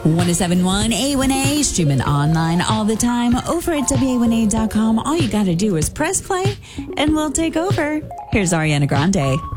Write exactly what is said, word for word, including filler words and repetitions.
one oh seven point one A one A, streaming online all the time over at W A one A dot com. All you got to do is press play and we'll take over. Here's Ariana Grande.